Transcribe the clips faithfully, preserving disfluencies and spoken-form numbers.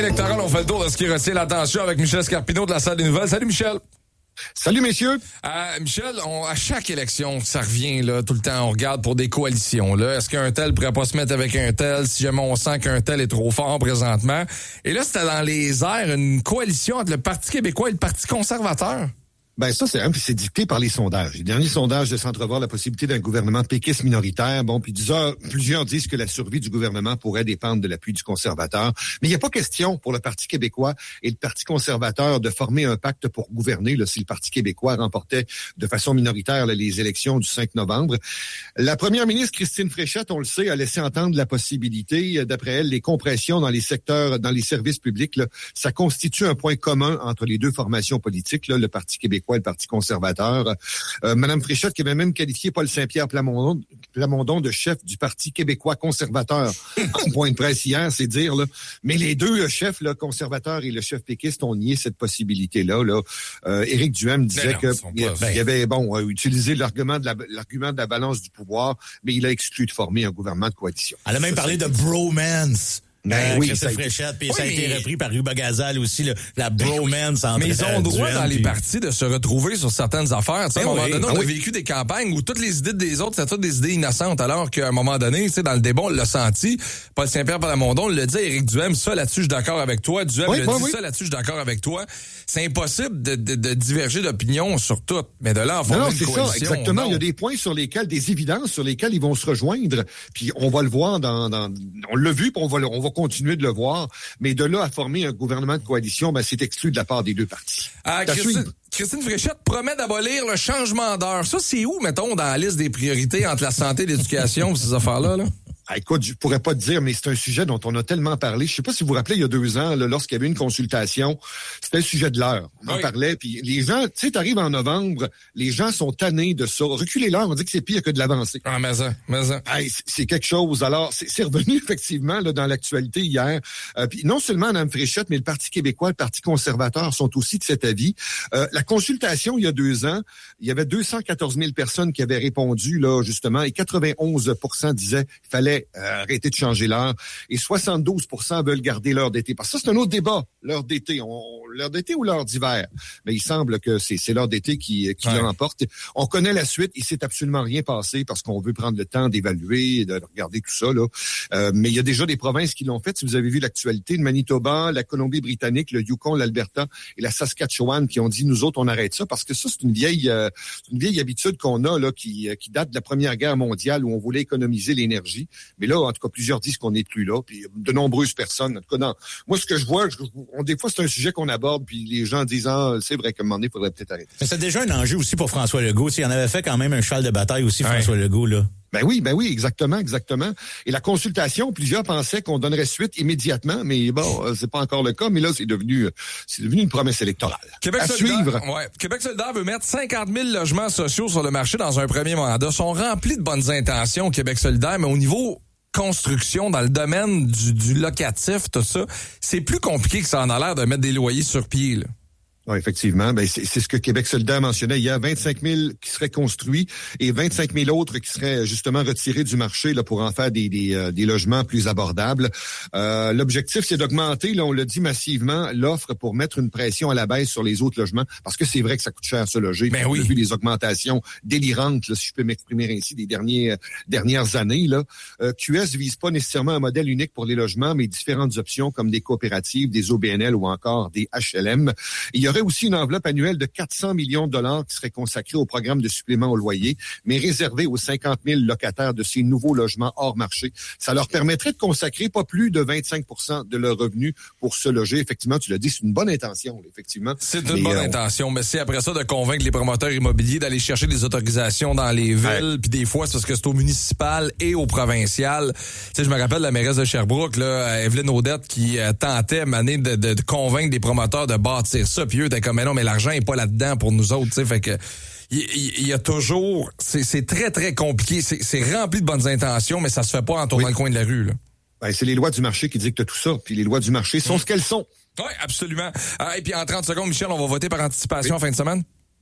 Électoral, on fait le tour de ce qui retient l'attention avec Michel Scarpino de la Salle des Nouvelles. Salut Michel. Salut messieurs. Euh, Michel, on, à chaque élection, ça revient là tout le temps, on regarde pour des coalitions. Là, est-ce qu'un tel pourrait pas se mettre avec un tel si jamais on sent qu'un tel est trop fort présentement? Et là, c'était dans les airs une coalition entre le Parti québécois et le Parti conservateur. Ben ça, c'est, hein, puis c'est dicté par les sondages. Les derniers sondages laissent entrevoir la possibilité d'un gouvernement péquiste minoritaire. Bon, puis plusieurs, plusieurs disent que la survie du gouvernement pourrait dépendre de l'appui du conservateur. Mais il n'y a pas question pour le Parti québécois et le Parti conservateur de former un pacte pour gouverner là, si le Parti québécois remportait de façon minoritaire là, les élections du cinq novembre. La première ministre, Christine Fréchette, on le sait, a laissé entendre la possibilité. D'après elle, les compressions dans les secteurs, dans les services publics, là, ça constitue un point commun entre les deux formations politiques, là, le Parti québécois et le Parti conservateur. Euh, Madame Fréchette qui avait même qualifié Paul Saint-Pierre Plamondon, Plamondon de chef du Parti québécois conservateur en point de presse hier, c'est dire. Là. Mais les deux chefs, le conservateur et le chef péquiste, ont nié cette possibilité-là. Là. Euh, Éric Duhaime disait que il y avait bon euh, utilisé l'argument de la, l'argument de la balance du pouvoir, mais il a exclu de former un gouvernement de coalition. Elle a même ça, parlé de bromance. Ben euh, oui, Christine ça Fréchette, puis oui, ça a été mais... repris par Ruba Gazal aussi, là, la bromance entre Mais ils ont euh, droit Duhaime, dans les puis... partis de se retrouver sur certaines affaires. Tu sais, à un moment oui, donné, on ah a oui. vécu des campagnes où toutes les idées des autres, c'était toutes des idées innocentes, alors qu'à un moment donné, tu sais, dans le débat, on l'a senti. Paul Saint-Pierre Plamondon le dit, Éric Duhaime, ça là-dessus, je suis d'accord avec toi. Duhaime oui, le oui, dit, oui. ça là-dessus, je suis d'accord avec toi. C'est impossible de, de, de diverger d'opinion sur tout. Mais de là, en former Non, une c'est coalition, ça, exactement. non. Il y a des points sur lesquels, des évidences sur lesquelles ils vont se rejoindre. Puis on va le voir dans, dans on l'a vu, puis on va, le, on va continuer de le voir. Mais de là à former un gouvernement de coalition, ben c'est exclu de la part des deux partis. Ah, Christine, Christine Fréchette promet d'abolir le changement d'heure. Ça, c'est où, mettons, dans la liste des priorités entre la santé et l'éducation, ces affaires-là, là? Ah, écoute, je pourrais pas te dire, mais c'est un sujet dont on a tellement parlé. Je sais pas si vous vous rappelez, il y a deux ans, là, lorsqu'il y avait une consultation, c'était le sujet de l'heure. On en oui. parlait, puis les gens, tu sais, t'arrives en novembre, les gens sont tannés de ça. Reculer l'heure, on dit que c'est pire que de l'avancer. Ah, mais ça, mais ça. Hey, c'est, c'est quelque chose. Alors, c'est, c'est revenu effectivement là, dans l'actualité hier. Euh, puis non seulement Mme Fréchette, mais le Parti québécois, le Parti conservateur sont aussi de cet avis. Euh, la consultation, il y a deux ans, il y avait deux cent quatorze mille personnes qui avaient répondu, là, justement, et quatre-vingt-onze pour cent disaient qu'il fallait euh, arrêter de changer l'heure, et soixante-douze pour cent veulent garder l'heure d'été. Parce que ça, c'est un autre débat, l'heure d'été. On, l'heure d'été ou l'heure d'hiver? Mais il semble que c'est, c'est l'heure d'été qui, qui ouais. l'emporte. On connaît la suite, il s'est absolument rien passé parce qu'on veut prendre le temps d'évaluer, de regarder tout ça, là. Euh, mais il y a déjà des provinces qui l'ont fait. Si vous avez vu l'actualité, le Manitoba, la Colombie-Britannique, le Yukon, l'Alberta et la Saskatchewan qui ont dit, nous autres, on arrête ça parce que ça, c'est une vieille, euh, c'est une vieille habitude qu'on a, là, qui, qui date de la Première Guerre mondiale où on voulait économiser l'énergie. Mais là, en tout cas, plusieurs disent qu'on n'est plus là. Puis de nombreuses personnes, en tout cas, dans, moi, ce que je vois, je, on, des fois, c'est un sujet qu'on aborde, puis les gens disent, ah, c'est vrai qu'à un moment donné, il faudrait peut-être arrêter. Mais c'est déjà un enjeu aussi pour François Legault. Il en avait fait quand même un cheval de bataille aussi, ouais. François Legault, là. Ben oui, ben oui, exactement, exactement. Et la consultation, plusieurs pensaient qu'on donnerait suite immédiatement, mais bon, c'est pas encore le cas. Mais là, c'est devenu, c'est devenu une promesse électorale. Québec à solidaire, suivre. Ouais, Québec solidaire veut mettre cinquante mille logements sociaux sur le marché dans un premier mandat. Ils sont remplis de bonnes intentions, Québec solidaire, mais au niveau construction, dans le domaine du, du locatif, tout ça, c'est plus compliqué que ça en a l'air de mettre des loyers sur pied, là. Oui, effectivement. Ben, c'est, c'est ce que Québec solidaire mentionnait. Il y a vingt-cinq mille qui seraient construits et vingt-cinq mille autres qui seraient justement retirés du marché là, pour en faire des, des, euh, des logements plus abordables. Euh, l'objectif, c'est d'augmenter, là, on l'a dit massivement, l'offre pour mettre une pression à la baisse sur les autres logements parce que c'est vrai que ça coûte cher se loger. Ben on oui. a vu les augmentations délirantes, là, si je peux m'exprimer ainsi, des derniers, euh, dernières années. Là. Euh, Q S vise pas nécessairement un modèle unique pour les logements, mais différentes options comme des coopératives, des O B N L ou encore des H L M. Il y aurait aussi une enveloppe annuelle de quatre cents millions de dollars qui serait consacrée au programme de supplément au loyer, mais réservée aux cinquante mille locataires de ces nouveaux logements hors marché. Ça leur permettrait de consacrer pas plus de vingt-cinq pour cent de leurs revenus pour se loger. Effectivement, tu l'as dit, c'est une bonne intention, effectivement. C'est une mais, bonne euh, intention, mais c'est après ça de convaincre les promoteurs immobiliers d'aller chercher des autorisations dans les villes, ouais. Puis des fois, c'est parce que c'est au municipal et au provincial. Tu sais, je me rappelle la mairesse de Sherbrooke, là, Evelyne Audette, qui euh, tentait, mané, de, de, de convaincre des promoteurs de bâtir ça, puis eux, t'es comme, mais non, mais l'argent est pas là-dedans pour nous autres, tu sais, fait que il y, y a toujours, c'est, c'est très, très compliqué, c'est, c'est rempli de bonnes intentions, mais ça se fait pas en tournant oui. le coin de la rue, là. Ben, c'est les lois du marché qui dictent tout ça, puis les lois du marché sont mmh. ce qu'elles sont. Oui, absolument. Ah, et puis en trente secondes, Michel, on va voter par anticipation oui. en fin de semaine?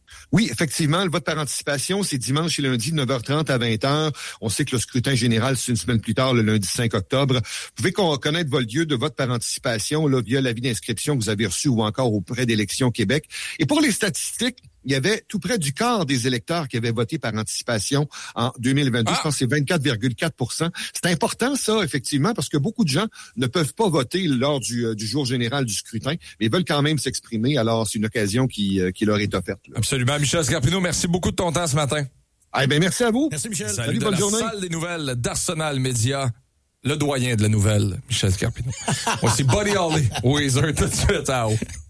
Oui, effectivement, le vote par anticipation, c'est dimanche et lundi de neuf heures trente à vingt heures. On sait que le scrutin général, c'est une semaine plus tard, le lundi cinq octobre. Vous pouvez connaître votre lieu de vote par anticipation là, via l'avis d'inscription que vous avez reçu ou encore auprès d'Élections Québec. Et pour les statistiques, il y avait tout près du quart des électeurs qui avaient voté par anticipation en deux mille vingt-deux. Ah. Je pense que c'est vingt-quatre virgule quatre pour cent. C'est important, ça, effectivement, parce que beaucoup de gens ne peuvent pas voter lors du, euh, du jour général du scrutin, mais veulent quand même s'exprimer. Alors, c'est une occasion qui, euh, qui leur est offerte. Là. Absolument. Michel Scarpino, merci beaucoup de ton temps ce matin. Eh bien, merci à vous. Merci, Michel. Salut, Salut de bonne la journée. Salle des nouvelles d'Arsenal Média, le doyen de la nouvelle, Michel Scarpino. Voici Buddy Holly, Weezer, tout de suite. Ciao.